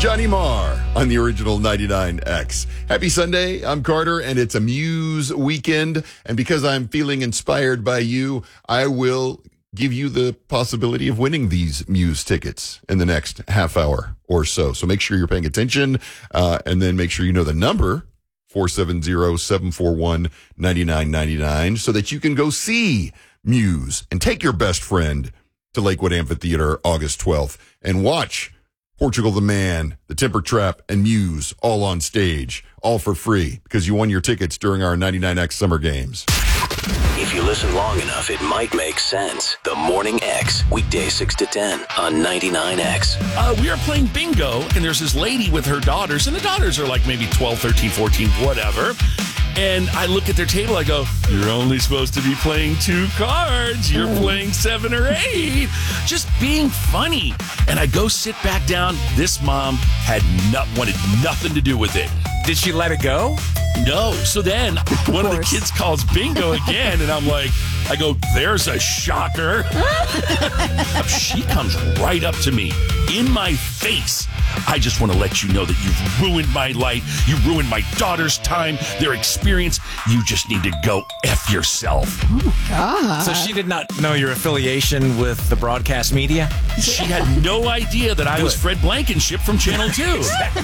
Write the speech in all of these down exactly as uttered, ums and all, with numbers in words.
Johnny Marr on the original ninety-nine X. Happy Sunday. I'm Carter, and it's a Muse weekend. And because I'm feeling inspired by you, I will give you the possibility of winning these Muse tickets in the next half hour or so. So make sure you're paying attention, uh, and then make sure you know the number, four seven zero, seven four one, nine nine nine nine, so that you can go see Muse and take your best friend to Lakewood Amphitheater August twelfth and watch Portugal the Man, The Temper Trap, and Muse all on stage, all for free, because you won your tickets during our ninety-nine X Summer Games. If you listen long enough, it might make sense. The Morning X, weekday six to ten on ninety-nine X. Uh, we are playing bingo, and there's this lady with her daughters, and the daughters are like maybe twelve, thirteen, fourteen, whatever. And I look at their table, I go, you're only supposed to be playing two cards. You're playing seven or eight. Just being funny. And I go sit back down. This mom had not wanted nothing to do with it. Did she let it go? No. So then one of the kids calls bingo again, and I'm like, I go, there's a shocker. She comes right up to me in my face. I just want to let you know that you've ruined my life. You ruined my daughter's time, their experience. You just need to go F yourself. Oh, God. So she did not know your affiliation with the broadcast media? She had no idea that I was Fred Blankenship from Channel two.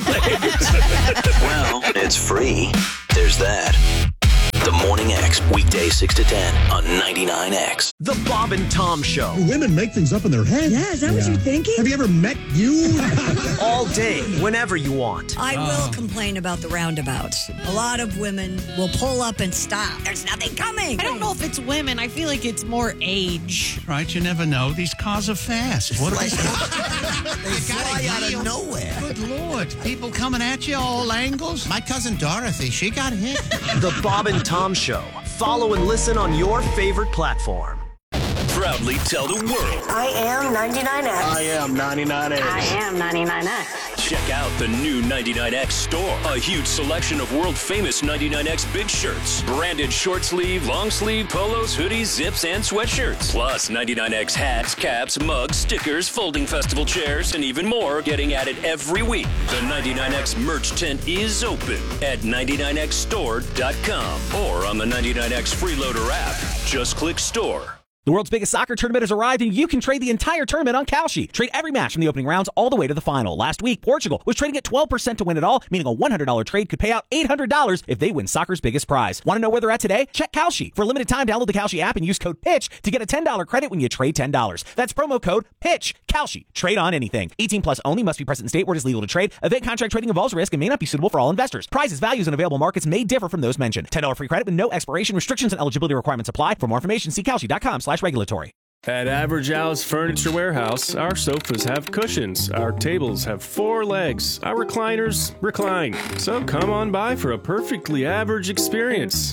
Well, it's free. There's that. The Morning X, weekday six to ten on ninety-nine X. The Bob and Tom Show. Women make things up in their head. Yeah, is that yeah. what you're thinking? Have you ever met you? All day, whenever you want. I will uh. complain about the roundabouts. A lot of women will pull up and stop. There's nothing coming. I don't know if it's women. I feel like it's more age. Right, you never know. These cars are fast. What like, they fly out of nowhere. Good Lord. People coming at you all angles. My cousin Dorothy, she got hit. The Bob and Tom Show. Follow and listen on your favorite platform. Proudly tell the world. I am ninety-nine X. I am ninety-nine X. I am ninety-nine X. Check out the new ninety-nine X store. A huge selection of world-famous ninety-nine X big shirts. Branded short sleeve, long sleeve, polos, hoodies, zips, and sweatshirts. Plus ninety-nine X hats, caps, mugs, stickers, folding festival chairs, and even more getting added every week. The ninety-nine X merch tent is open at ninety-nine X store dot com or on the ninety-nine X Freeloader app. Just click store. The world's biggest soccer tournament has arrived, and you can trade the entire tournament on Kalshi. Trade every match from the opening rounds all the way to the final. Last week, Portugal was trading at twelve percent to win it all, meaning a one hundred dollars trade could pay out eight hundred dollars if they win soccer's biggest prize. Want to know where they're at today? Check Kalshi. For a limited time, download the Kalshi app and use code PITCH to get a ten dollars credit when you trade ten dollars. That's promo code PITCH. Kalshi. Trade on anything. eighteen plus only. Must be present in state where it is legal to trade. Event contract trading involves risk and may not be suitable for all investors. Prizes, values, and available markets may differ from those mentioned. ten dollars free credit with no expiration. Restrictions and eligibility requirements apply. For more information, see Kalshi dot com slash regulatory. At Average Al's Furniture Warehouse, our sofas have cushions, our tables have four legs, our recliners recline. So come on by for a perfectly average experience.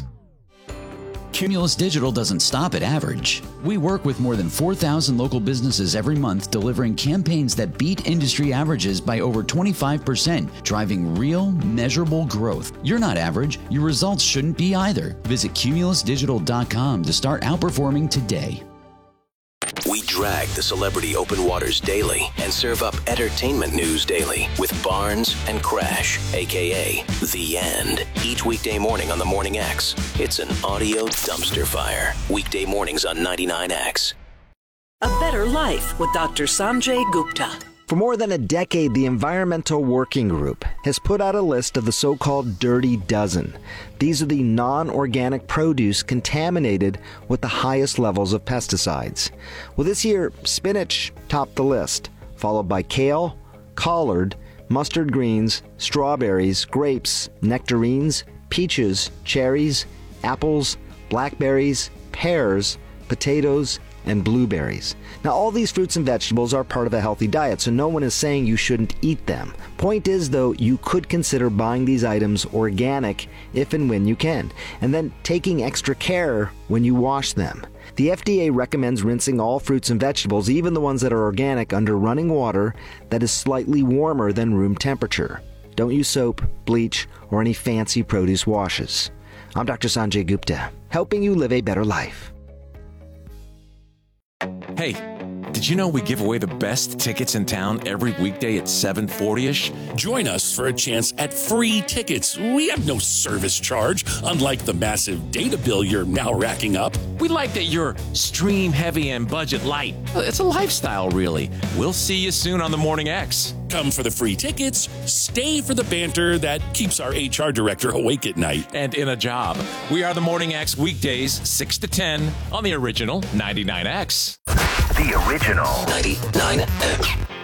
Cumulus Digital doesn't stop at average. We work with more than four thousand local businesses every month, delivering campaigns that beat industry averages by over twenty-five percent, driving real, measurable growth. You're not average. Your results shouldn't be either. Visit cumulus digital dot com to start outperforming today. We drag the celebrity open waters daily and serve up entertainment news daily with Barnes and Crash, a k a. The End. Each weekday morning on the Morning X. It's an audio dumpster fire. Weekday mornings on ninety-nine X. A Better Life with Doctor Sanjay Gupta. For more than a decade, the Environmental Working Group has put out a list of the so-called Dirty Dozen. These are the non-organic produce contaminated with the highest levels of pesticides. Well, this year, spinach topped the list, followed by kale, collard, mustard greens, strawberries, grapes, nectarines, peaches, cherries, apples, blackberries, pears, potatoes, and blueberries. Now, all these fruits and vegetables are part of a healthy diet, so no one is saying you shouldn't eat them. Point is, though, you could consider buying these items organic if and when you can, and then taking extra care when you wash them. The F D A recommends rinsing all fruits and vegetables, even the ones that are organic, under running water that is slightly warmer than room temperature. Don't use soap, bleach, or any fancy produce washes. I'm Doctor Sanjay Gupta, helping you live a better life. Hey, Did you know we give away the best tickets in town every weekday at seven forty-ish? Join us for a chance at free tickets. We have no service charge, unlike the massive data bill you're now racking up. We like that you're stream heavy and budget light. It's a lifestyle, really. We'll see you soon on the Morning X. Come for the free tickets, stay for the banter that keeps our H R director awake at night. And in a job. We are the Morning X weekdays, six to ten on the original ninety-nine X. The original ninety-nine X.